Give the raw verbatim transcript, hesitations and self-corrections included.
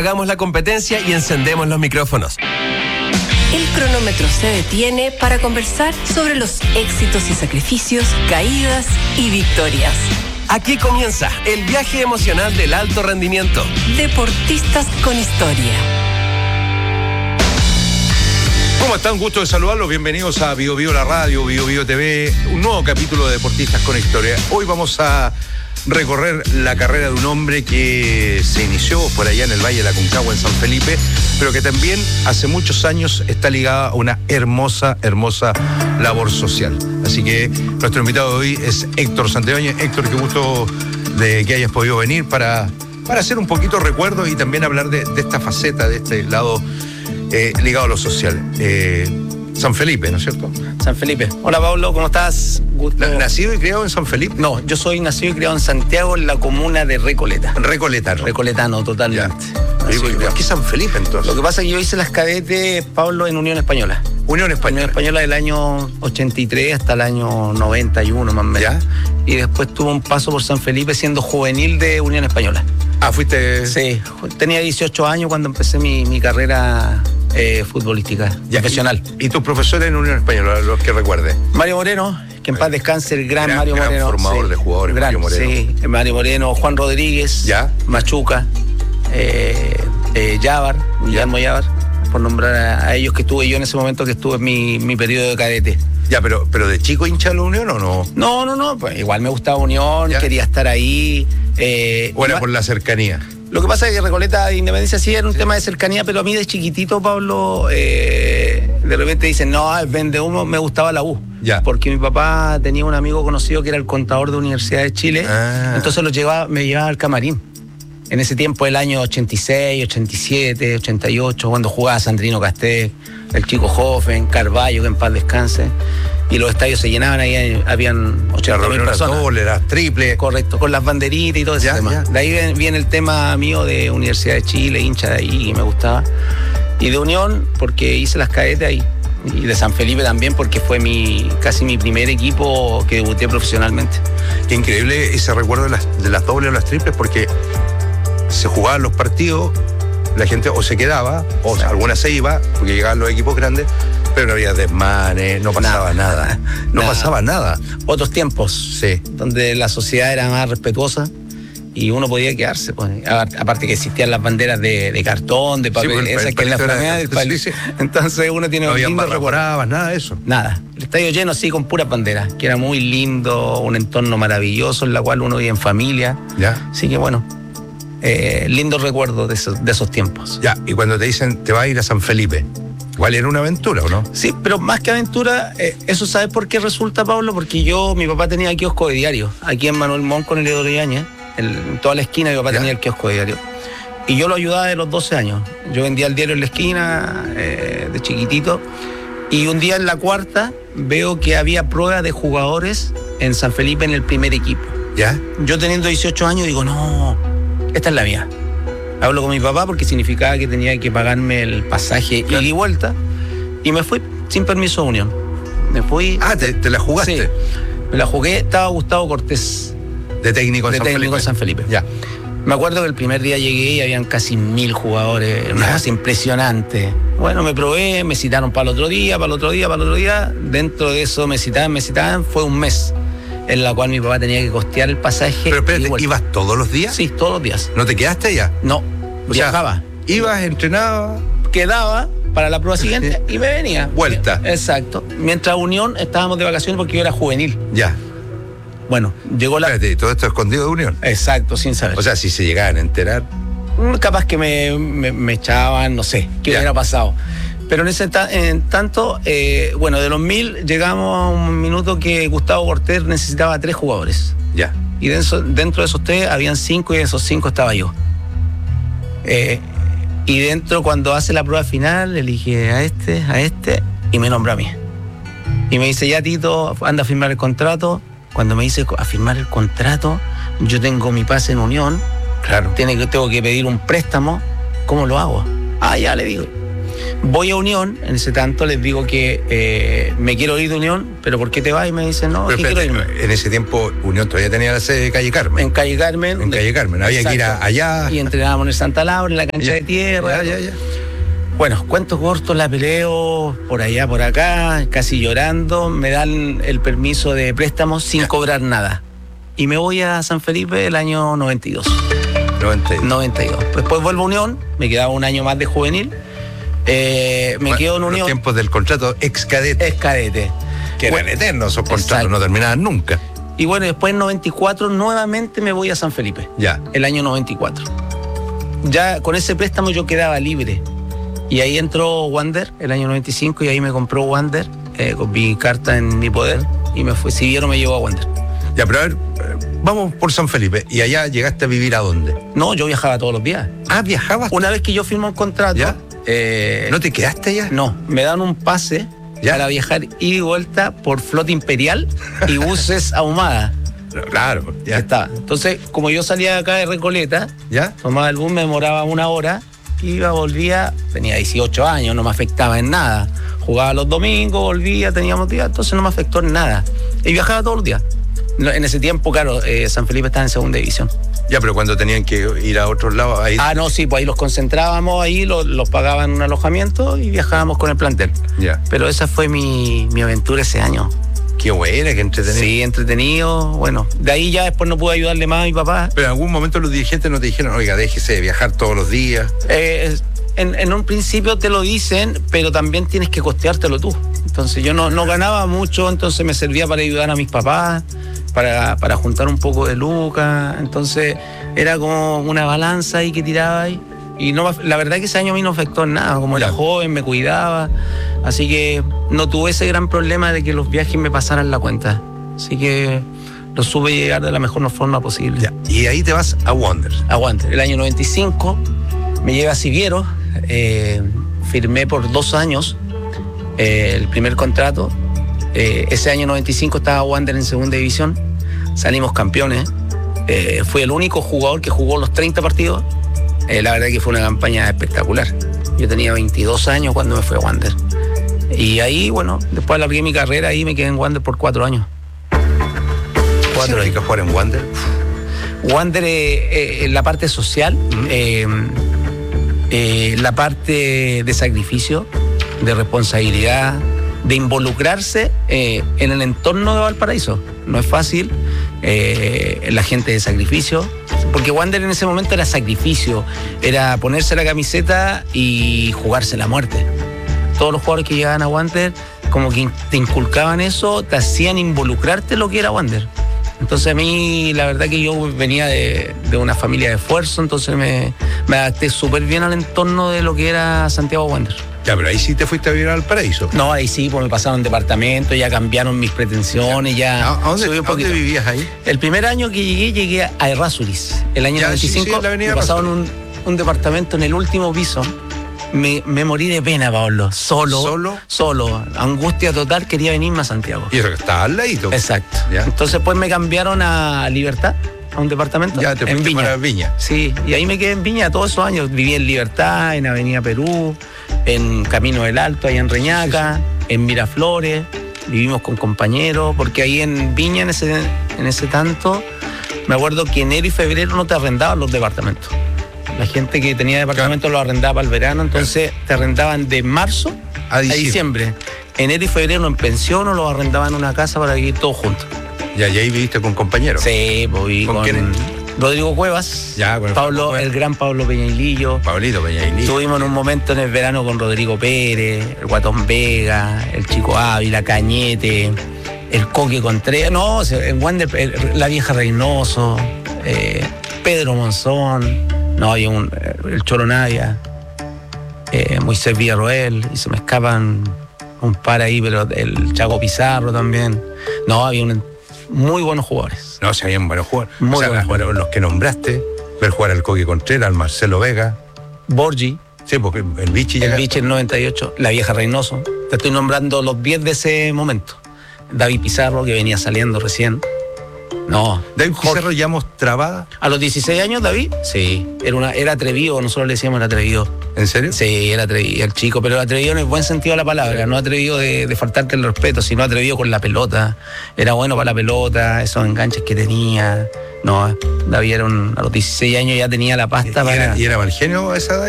Hagamos la competencia y encendemos los micrófonos. El cronómetro se detiene para conversar sobre los éxitos y sacrificios, caídas y victorias. Aquí comienza el viaje emocional del alto rendimiento. Deportistas con historia. ¿Cómo están? Gusto de saludarlos. Bienvenidos a Bio Bio la Radio, Bio Bio T V, un nuevo capítulo de Deportistas con Historia. Hoy vamos a recorrer la carrera de un hombre que se inició por allá en el Valle de la Aconcagua, en San Felipe, pero que también hace muchos años está ligada a una hermosa, hermosa labor social. Así que nuestro invitado de hoy es Héctor Santibáñez. Héctor, qué gusto de que hayas podido venir para, para hacer un poquito recuerdos y también hablar de, de esta faceta, de este lado eh, ligado a lo social. Eh, San Felipe, ¿no es cierto? San Felipe. Hola, Pablo, ¿cómo estás? Gusto. ¿Nacido y criado en San Felipe? No, yo soy nacido y criado en Santiago, en la comuna de Recoleta. Recoleta. Recoletano, totalmente. ¿Por qué San Felipe, entonces? Lo que pasa es que yo hice las cadetes, Pablo, en Unión Española. Unión Española. Unión Española del año ochenta y tres hasta el año noventa y uno, más o menos. ¿Ya? Y después tuve un paso por San Felipe siendo juvenil de Unión Española. Ah, fuiste... Sí, tenía dieciocho años cuando empecé mi, mi carrera eh, futbolística, ya, profesional. ¿Y, y tus profesores en Unión Española, los que recuerdes? Mario Moreno, que en paz descanse, el gran, gran Mario gran Moreno. formador sí, de jugadores, gran, Mario Moreno. Sí, Mario Moreno, Juan Rodríguez, ¿Ya? Machuca, eh, eh, Yavar, Guillermo Yavar, por nombrar a, a ellos que estuve yo en ese momento que estuve en mi, mi periodo de cadete. Ya, pero, pero ¿de chico hincha de la Unión o no? No, no, no, pues igual me gustaba Unión, ¿ya? Quería estar ahí. Eh, ¿O era igual, por la cercanía? Lo que pasa es que Recoleta de Independencia sí era un sí. tema de cercanía, pero a mí de chiquitito, Pablo, eh, de repente dicen, no, vende humo, me gustaba la U. Ya. Porque mi papá tenía un amigo conocido que era el contador de Universidad de Chile, ah. entonces lo llevaba, me llevaba al camarín. En ese tiempo, el año ochenta y seis, ochenta y siete, ochenta y ocho, cuando jugaba Sandrino Castés, el Chico Joven, Carballo, que en paz descanse, y los estadios se llenaban, ahí habían ochenta mil personas. Doble, las triple. Correcto, con las banderitas y todo ese ya, tema. Ya. De ahí viene el tema mío de Universidad de Chile, hincha de ahí, y me gustaba. Y de Unión, porque hice las cadetes ahí. Y de San Felipe también, porque fue mi casi mi primer equipo que debuté profesionalmente. Qué increíble ese recuerdo de las, de las dobles o las triples, porque se jugaban los partidos, la gente o se quedaba, o sí. alguna se iba, porque llegaban los equipos grandes, pero no había desmanes, no pasaba nada, nada. no nada. pasaba nada. Otros tiempos, sí. donde la sociedad era más respetuosa y uno podía quedarse, pues. Aparte que existían las banderas de, de cartón, de papel, sí, esas que en la flamea del país. Sí, sí. Entonces uno tiene no un lindo recuerdo. Nada de eso. Nada. El estadio lleno así con puras banderas, que era muy lindo, un entorno maravilloso en la cual uno vive en familia. Ya. Así que bueno. Eh, lindo recuerdo de esos, de esos tiempos. Ya, y cuando te dicen te vas a ir a San Felipe, igual era una aventura, ¿o no? Sí, pero más que aventura, eh, eso ¿sabes por qué resulta, Pablo? Porque yo, mi papá tenía kiosco de diario, aquí en Manuel Montt con el Edo Oriaña, en toda la esquina mi papá ya. tenía el kiosco de diario. Y yo lo ayudaba de los doce años. Yo vendía el diario en la esquina, eh, de chiquitito, y un día en la cuarta veo que había pruebas de jugadores en San Felipe en el primer equipo. ¿Ya? Yo teniendo dieciocho años digo, no... esta es la mía. Hablo con mi papá porque significaba que tenía que pagarme el pasaje claro. ida y vuelta. Y me fui sin permiso de Unión. Me fui. Ah, ¿te, te la jugaste? Sí, me la jugué. Estaba Gustavo Cortés. De técnico en de San técnico Felipe. en San Felipe. Ya. Me acuerdo que el primer día llegué y habían casi mil jugadores. Una cosa impresionante. Bueno, me probé, me citaron para el otro día, para el otro día, para el otro día. Dentro de eso me citaban, me citaban. Fue un mes en la cual mi papá tenía que costear el pasaje. Pero espérate, ¿ibas todos los días? Sí, todos los días. ¿No te quedaste allá? No, o viajaba. Sea, ibas, entrenaba... Quedaba para la prueba siguiente y me venía. Vuelta. Exacto. Mientras Unión estábamos de vacaciones porque yo era juvenil. Ya. Bueno, llegó la... Espérate, todo esto escondido de Unión. Exacto, sin saber. O sea, si se llegaban a enterar... Capaz que me, me, me echaban, no sé, qué ya. hubiera pasado. Pero en ese ta- en tanto, eh, bueno, de los mil llegamos a un minuto que Gustavo Cortés necesitaba tres jugadores. Ya. Y dentro, dentro de esos tres habían cinco y de esos cinco estaba yo. Eh, y dentro, cuando hace la prueba final, elige a este, a este y me nombra a mí. Y me dice, ya Tito, anda a firmar el contrato. Cuando me dice a firmar el contrato, yo tengo mi pase en Unión. Claro. Tiene que, tengo que pedir un préstamo. ¿Cómo lo hago? Ah, ya le digo. Voy a Unión, en ese tanto les digo que eh, me quiero ir de Unión, pero ¿por qué te vas? Y me dicen, no, Pero que quiero espérate, irme. en ese tiempo Unión todavía tenía la sede de Calle Carmen. En Calle Carmen. En Calle Carmen, había que ir a- Exacto. allá. Y entrenábamos en el Santa Laura, en la cancha Ya, de tierra. ya, ya, ya. Bueno, cuento corto, la peleo por allá, por acá, casi llorando. Me dan el permiso de préstamo sin cobrar nada. Y me voy a San Felipe el año noventa y dos. noventa y dos. noventa y dos. Después vuelvo a Unión, me quedaba un año más de juvenil. Eh, me Bueno, quedo en los Unión. tiempos del contrato ex cadete, Es cadete. que eran Bueno, eternos esos contratos, exacto. no terminaban nunca. Y bueno, después en noventa y cuatro nuevamente me voy a San Felipe. Ya. El año noventa y cuatro. Ya con ese préstamo yo quedaba libre. Y ahí entró Wander el año noventa y cinco y ahí me compró Wander eh, con mi carta en mi poder y me fue, si vieron me llevó a Wander. Ya, pero a ver, eh, vamos por San Felipe. ¿Y allá llegaste a vivir a dónde? No, yo viajaba todos los días. Ah, viajabas. Una vez que yo firmo un contrato, ¿Ya? eh, ¿No te quedaste allá? no, me dan un pase ¿Ya? para viajar ida y vuelta por flota imperial y buses Ahumada. Claro, Ya ya. está. Entonces, como yo salía de acá de Recoleta, ¿Ya? tomaba el bus, me demoraba una hora, iba, volvía, tenía dieciocho años, no me afectaba en nada. Jugaba los domingos, volvía, teníamos días, entonces no me afectó en nada. Y viajaba todos los días. No, en ese tiempo, claro, eh, San Felipe estaba en segunda división. Ya, pero cuando tenían que ir a otros lados, ahí. Ah, no, sí, pues ahí los concentrábamos, ahí los, los pagaban un alojamiento y viajábamos con el plantel. Ya. Pero esa fue mi, mi aventura ese año. Qué buena, qué entretenido. Sí, entretenido, bueno. De ahí ya después no pude ayudarle más a mi papá. Pero en algún momento los dirigentes no te dijeron, oiga, déjese de viajar todos los días. Eh, en, en un principio te lo dicen, pero también tienes que costeártelo tú. Entonces yo no, no ganaba mucho, entonces me servía para ayudar a mis papás, para, para juntar un poco de lucas. Entonces era como una balanza ahí que tiraba ahí. Y no, la verdad que ese año a mí no afectó en nada, como era Ya. joven, me cuidaba. Así que no tuve ese gran problema de que los viajes me pasaran la cuenta. Así que lo supe llegar de la mejor forma posible. Ya. Y ahí te vas a Wanderers. Aguante. El año noventa y cinco me llega a Siviero, eh, firmé por dos años eh, el primer contrato. Eh, ese año noventa y cinco estaba Wander en segunda división, salimos campeones. Eh, fui el único jugador que jugó los treinta partidos. Eh, la verdad que fue una campaña espectacular. Yo tenía veintidós años cuando me fui a Wander. Y ahí, bueno, después alargué mi carrera, ahí me quedé en Wander por cuatro años. Cuatro hay que jugar en Wanderers. Wander, eh, eh, la parte social, eh, eh, la parte de sacrificio, de responsabilidad, de involucrarse eh, en el entorno de Valparaíso. No es fácil, eh, la gente de sacrificio, porque Wander en ese momento era sacrificio, era ponerse la camiseta y jugarse la muerte. Todos los jugadores que llegaban a Wander como que te inculcaban eso, te hacían involucrarte en lo que era Wander. Entonces a mí la verdad que yo venía de, de una familia de esfuerzo, entonces me, me adapté súper bien al entorno de lo que era Santiago Wander. Ya, pero ahí sí te fuiste a vivir al paraíso. No, ahí sí, pues me pasaron departamento, ya cambiaron mis pretensiones, ya ¿A, a dónde, subí un a dónde poquito. vivías ahí? El primer año que llegué, llegué a Errázuriz. El año Ya, noventa y cinco, sí, sí, en la avenida me pasaron un, un departamento en el último piso. Me, me morí de pena, Pablo. Solo. ¿Solo? Solo. Angustia total, quería venirme a Santiago. Y eso que estaba al ladito. Exacto. Ya. Entonces pues me cambiaron a Libertad, a un departamento Ya te en fuiste Viña. para Viña. Sí, y ahí me quedé en Viña todos esos años. Viví en Libertad, en Avenida Perú, en Camino del Alto, allá en Reñaca, en Miraflores. Vivimos con compañeros, porque ahí en Viña, en ese, en ese tanto, me acuerdo que enero y febrero no te arrendaban los departamentos. La gente que tenía departamentos los arrendaba para el verano, entonces te arrendaban de marzo A a diciembre. diciembre. Enero y febrero en pensión o los arrendaban en una casa para vivir todos juntos. Ya, y ahí viviste con compañeros. Sí, pues viví ¿Con con, quiénes? Rodrigo Cuevas, Ya, con el Pablo, Cuevas. el gran Pablo Peñailillo. Pablito Peñailí. Estuvimos en un momento en el verano con Rodrigo Pérez, el Guatón Vega, el Chico Ávila, Cañete, el Coque Contreras, no, o sea, en Wander, el- la vieja Reynoso, eh, Pedro Monzón, no, había un, el Choro Navia, eh, Moisés Villarroel, y se me escapan un par ahí, pero el Chaco Pizarro también. No, había un, muy buenos jugadores. No, se habían buenos jugadores. Muy o sea, buenos bueno, los que nombraste, ver jugar al Coque Contreras, al Marcelo Vega. Borgi, Sí, porque el Vichy el llega. Vichy en noventa y ocho, la vieja Reynoso. Te estoy nombrando los diez de ese momento. David Pizarro, que venía saliendo recién. No. David Jorge. Pizarro ya mostraba. A los dieciséis años, David, sí. Era, una, era atrevido, nosotros le decíamos era atrevido. ¿En serio? Sí, era atrevido, el chico, pero atrevido en el buen sentido de la palabra, no atrevido de, de faltarte el respeto, sino atrevido con la pelota. Era bueno para la pelota, esos enganches que tenía. No, David era un, a los dieciséis años ya tenía la pasta ¿Y para... era, y era mal genio a esa edad?